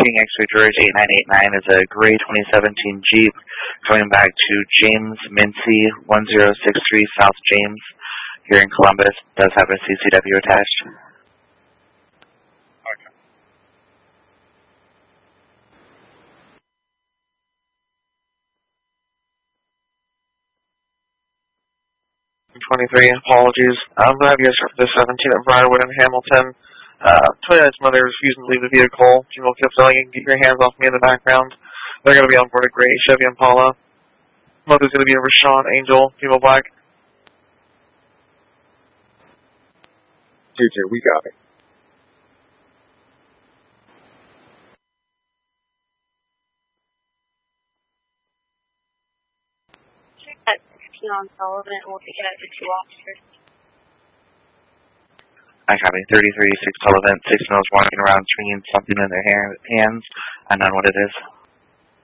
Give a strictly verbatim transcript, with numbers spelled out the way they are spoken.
King X-Ray George eight nine eight nine is a gray twenty seventeen Jeep coming back to James Mincy, one zero six three South James here in Columbus. Does have a C C W attached. Okay. twenty-three, apologies. Um, I have you the seventeen at Briarwood in Hamilton. Uh, twenty-nine's mother refusing to leave the vehicle. People kept telling you, get your hands off me in the background. They're going to be on board a gray Chevy Impala. Mother's going to be a Rashawn Angel, People Black. J J, we got it. Check that sixteen on Sullivan. We'll take it out to two officers. I copy. thirty-three, six Sullivan, six males walking around swinging something in their hand, hands. I don't know what it is.